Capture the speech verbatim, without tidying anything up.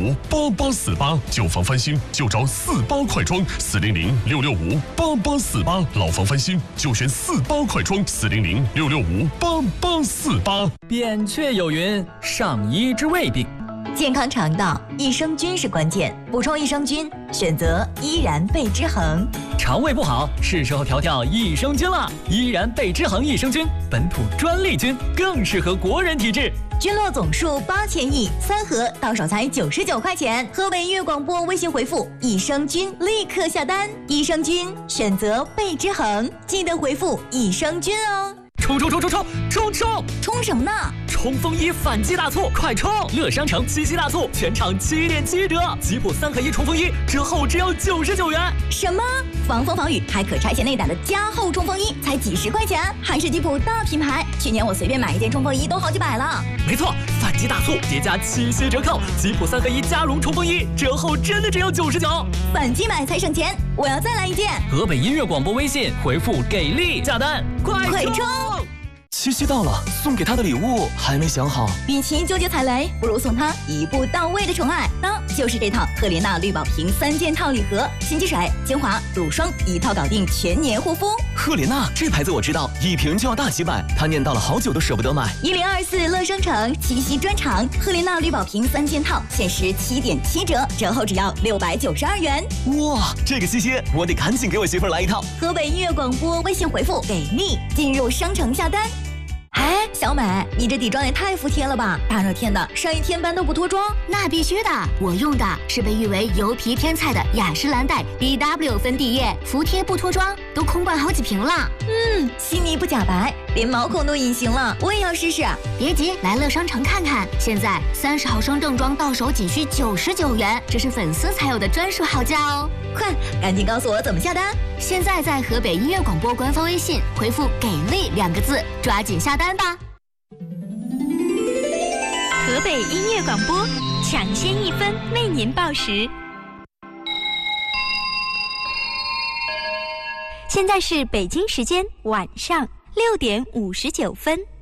五八八四八，旧房翻新就找四八快装，四零零六六五八八四八，老房翻新就选四八快装，四零零六六五八八四八。 扁鹊有云：上医之未病。 健康肠道，益生菌是关键，补充益生菌，选择依然贝之恒。 肠胃不好，是时候调调益生菌了。依然贝之恒益生菌，本土专利菌，更适合国人体质。 菌落总数八千亿，三盒到手才九十九块钱。河北音乐广播微信回复益生菌，立刻下单。益生菌选择贝之恒，记得回复益生菌哦。 冲冲冲冲冲冲冲！ 冲什么呢？ 冲锋衣反击大促，快冲！乐商城七夕大促，全场七点七折，吉普三合一冲锋衣折后只要九十九元。 什么？防风防雨还可拆卸内胆的加厚冲锋衣才几十块钱，还是吉普大品牌。去年我随便买一件冲锋衣都好几百了。 没错，反击大促叠加七夕折扣，吉普三合一加绒冲锋衣折后真的只要九十九。 反击买才省钱，我要再来一件。 河北音乐广播微信回复给力下单，快快冲！ 七夕到了，送给他的礼物还没想好。 与其纠结踩雷，不如送他一步到位的宠爱，那就是这套赫莲娜绿宝瓶三件套礼盒，洗肌水、精华、乳霜一套搞定全年护肤。 赫莲娜这牌子我知道，一瓶就要大几百，他念叨了好久都舍不得买。 一零二四乐商城七夕专场，赫莲娜绿宝瓶三件套限时七点七折，折后只要六百九十二元。 哇，这个七夕我得赶紧给我媳妇儿来一套。 河北音乐广播微信回复给力，进入商城下单。哎，小美，你这底妆也太服帖了吧！大热天的，上一天班都不脱妆？ 那必须的，我用的是被誉为油皮天菜的雅诗兰黛 B W 粉底液，服帖不脱妆，都空灌好几瓶了。 嗯，细腻不假白，连毛孔都隐形了，我也要试试。 别急，来乐商城看看，现在三十毫升正装到手仅需九十九元，这是粉丝才有的专属好价哦！ 快，赶紧告诉我怎么下单！ 现在在河北音乐广播官方微信回复“给力”两个字，抓紧下单吧！ 河北音乐广播，抢先一分为您报时。现在是北京时间晚上六点五十九分。